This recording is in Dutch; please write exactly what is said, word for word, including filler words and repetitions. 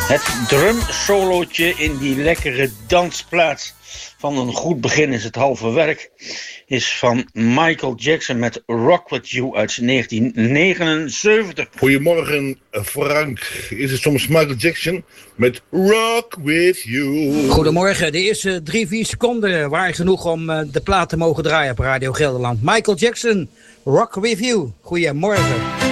Het drumsolootje in die lekkere dansplaats van een goed begin is het halve werk is van Michael Jackson met Rock With You uit negentien negenenzeventig. Goedemorgen Frank, is het soms Michael Jackson met Rock With You? Goedemorgen, de eerste drie, vier seconden waren genoeg om de plaat te mogen draaien op Radio Gelderland. Michael Jackson, Rock With You. Goedemorgen.